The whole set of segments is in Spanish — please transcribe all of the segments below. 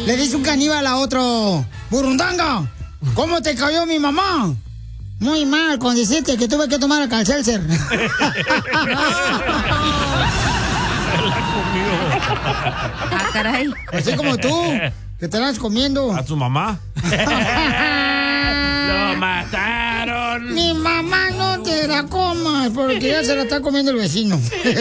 Le dice un caníbal a otro: Burundanga, ¿cómo te cayó mi mamá? Muy mal, con decirte que tuve que tomar Alka-Seltzer. Ah, caray. Así como tú, que te las comiendo. ¿A tu mamá? ¡Lo mataron! Mi mamá no te la comas, porque ya se la está comiendo el vecino.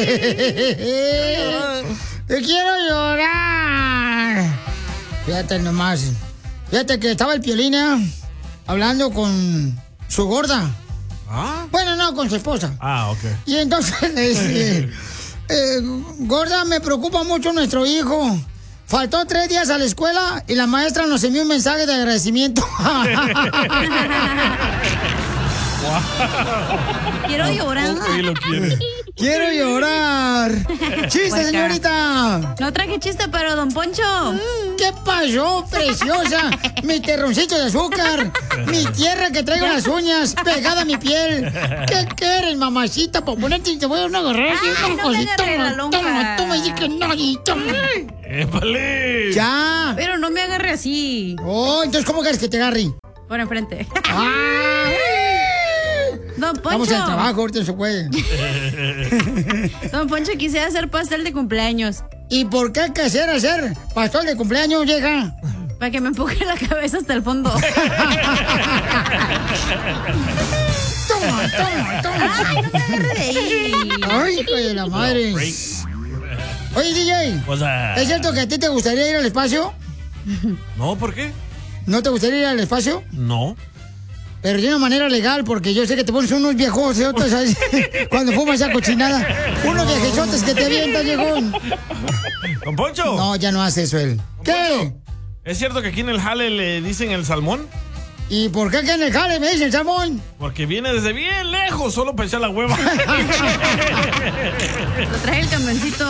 Te quiero llorar. Fíjate nomás. Fíjate que estaba el Piolín, hablando con su gorda. ¿Ah? Bueno, no, con su esposa. Ah, ok. Y entonces le dice: gorda, me preocupa mucho nuestro hijo. Faltó 3 días a la escuela y la maestra nos envió un mensaje de agradecimiento. Quiero llorar. Okay, lo quiere. ¡Quiero llorar! ¡Chiste, señorita! No traje chiste, pero don Poncho. ¿Qué pasó, preciosa? Mi terroncito de azúcar. Mi tierra que traigo en las uñas pegada a mi piel. ¿Qué quieres, mamacita? Para ponerte, te voy a dar una agarrada. No me agarré la lonja. Toma, y que no, y toma. ¡Épale! ¡Ya! Pero no me agarre así. Oh, entonces, ¿cómo quieres que te agarre? Por enfrente. ¡Ah! Don Poncho. Vamos al trabajo, ahorita se puede. Don Poncho, quisiera hacer pastel de cumpleaños. ¿Y por qué quisiera hacer pastel de cumpleaños, vieja? Para que me empuje la cabeza hasta el fondo. Toma. Ay, no me agarre de ahí. Ay, hijo de la madre. Oye, DJ, O sea, ¿es cierto que a ti te gustaría ir al espacio? no, ¿por qué? ¿No te gustaría ir al espacio? No. Pero de una manera legal, porque yo sé que te pones unos viejotes ahí, cuando fumas esa cochinada. Unos viejechotes que te avientan, viejón. ¿Don Poncho? No, ya no hace eso él. ¿Qué? ¿Es cierto que aquí en el jale le dicen el salmón? ¿Y por qué aquí en el jale me dicen salmón? Porque viene desde bien lejos, solo para echar la hueva. Lo trae el camioncito.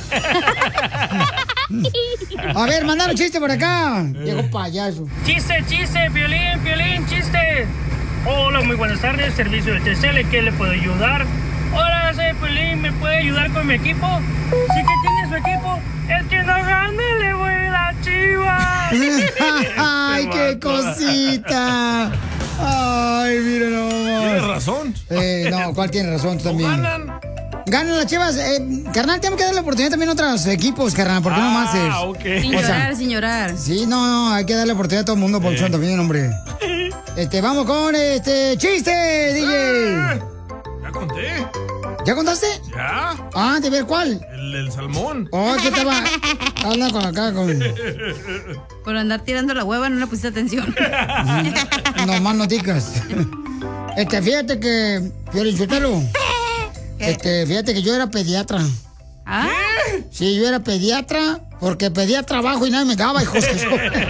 A ver, mandaron chiste por acá. Viejo payaso. Chiste, Piolín, chiste. Hola, muy buenas tardes, servicio de TCL, ¿qué le puedo ayudar? Hola, soy Piolín, ¿me puede ayudar con mi equipo? Sí que tiene su equipo, es que no gane, le voy a las Chivas. Ay, qué cosita. Ay, mira nomás. Tienes razón. No, ¿cuál tiene razón? Tú también. Ganan. Ganan las Chivas. Carnal, tenemos que darle la oportunidad también a otros equipos, carnal. ¿Por qué no más? Ok. Sin O sea, llorar, sin llorar. Sí, no, hay que darle oportunidad a todo el mundo por también, hombre. Vamos con chiste, DJ. Ya conté. ¿Ya contaste? Ya. Ah, de ver cuál. El salmón. Oh, ¿qué te va? Habla con acá, con. Por andar tirando la hueva no le pusiste atención. No más noticas. Fíjate que. Piolinsotelo. Fíjate que yo era pediatra. ¿Ah? Sí, yo era pediatra porque pedía trabajo y nadie me daba, hijos de eso.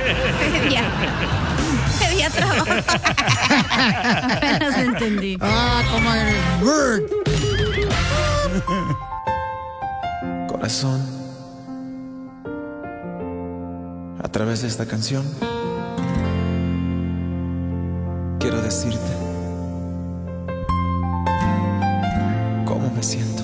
Pedía trabajo. Apenas entendí. Ah, como el bird. Corazón, a través de esta canción quiero decirte cómo me siento.